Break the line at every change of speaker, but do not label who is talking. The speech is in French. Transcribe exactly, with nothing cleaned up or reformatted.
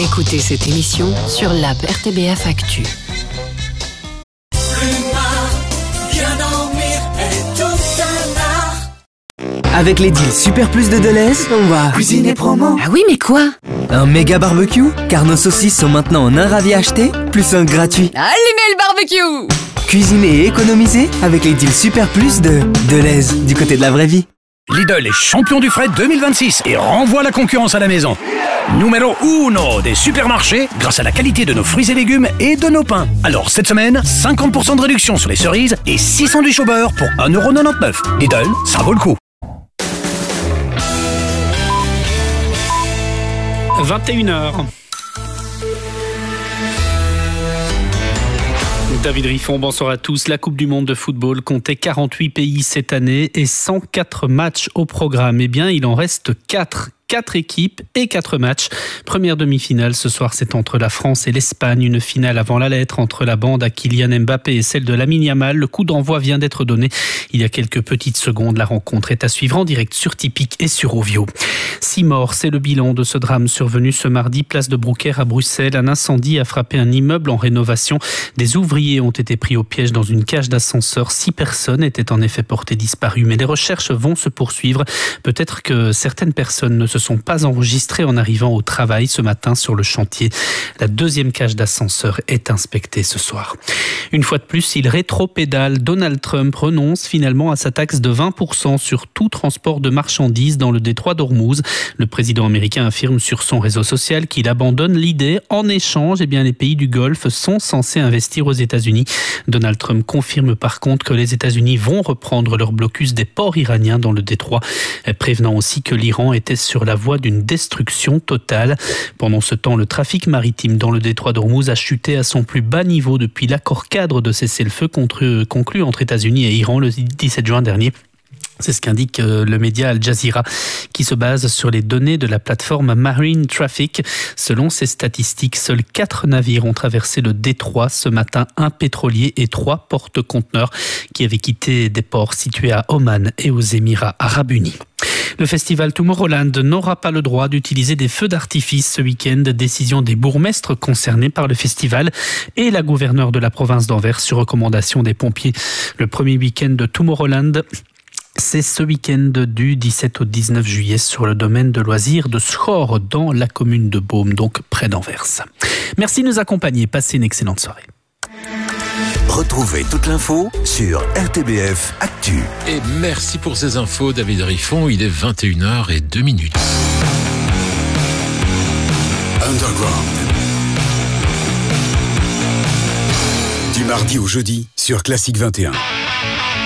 Réécoutez cette émission sur l'app R T B F Actu.
Bien dormir est tout un art.
Avec les deals Super Plus de Deleuze, on va cuisiner promo.
Ah oui, mais quoi?
Un méga barbecue, car nos saucisses sont maintenant en un ravi acheté, plus un gratuit.
Allumez le barbecue!
Cuisiner et économiser avec les deals Super Plus de Deleuze, du côté de la vraie vie.
Lidl est champion du fret deux mille vingt-six et renvoie la concurrence à la maison. Numéro uno des supermarchés grâce à la qualité de nos fruits et légumes et de nos pains. Alors cette semaine, cinquante pour cent de réduction sur les cerises et six sandwichs au beurre pour un euro quatre-vingt-dix-neuf. Lidl, ça vaut le coup.
vingt et une heures. David Riffon, bonsoir à tous. La Coupe du Monde de football comptait quarante-huit pays cette année et cent quatre matchs au programme. Eh bien, il en reste quatre. Quatre équipes et quatre matchs. Première demi-finale ce soir, c'est entre la France et l'Espagne. Une finale avant la lettre entre la bande à Kylian Mbappé et celle de Lamine Yamal. Le coup d'envoi vient d'être donné il y a quelques petites secondes. La rencontre est à suivre en direct sur Tipic et sur Ovio. Six morts, c'est le bilan de ce drame survenu ce mardi, place de Brouckère à Bruxelles. Un incendie a frappé un immeuble en rénovation. Des ouvriers ont été pris au piège dans une cage d'ascenseur. Six personnes étaient en effet portées disparues. Mais les recherches vont se poursuivre. Peut-être que certaines personnes ne se sont pas enregistrés en arrivant au travail ce matin sur le chantier. La deuxième cage d'ascenseur est inspectée ce soir. Une fois de plus, il rétropédale. Donald Trump renonce finalement à sa taxe de vingt pour cent sur tout transport de marchandises dans le détroit d'Ormuz. Le président américain affirme sur son réseau social qu'il abandonne l'idée. En échange, eh bien, les pays du Golfe sont censés investir aux États-Unis. Donald Trump confirme par contre que les États-Unis vont reprendre leur blocus des ports iraniens dans le détroit, prévenant aussi que l'Iran était sur la voie d'une destruction totale. Pendant ce temps, le trafic maritime dans le détroit d'Ormuz a chuté à son plus bas niveau depuis l'accord cadre de cessez-le-feu conclu entre États-Unis et Iran le dix-sept juin dernier. C'est ce qu'indique le média Al Jazeera qui se base sur les données de la plateforme Marine Traffic. Selon ces statistiques, seuls quatre navires ont traversé le détroit ce matin, un pétrolier et trois porte-conteneurs qui avaient quitté des ports situés à Oman et aux Émirats Arabes Unis. Le festival Tomorrowland n'aura pas le droit d'utiliser des feux d'artifice ce week-end. Décision des bourgmestres concernés par le festival et la gouverneure de la province d'Anvers sur recommandation des pompiers. Le premier week-end de Tomorrowland, c'est ce week-end du dix-sept au dix-neuf juillet sur le domaine de loisirs de Schor dans la commune de Beaume, donc près d'Anvers. Merci de nous accompagner. Passez une excellente soirée.
Retrouvez toute l'info sur R T B F Actu.
Et merci pour ces infos, David Riffon. Il est vingt et une heures zéro deux minutes.
Underground. Du mardi au jeudi sur Classique vingt et un.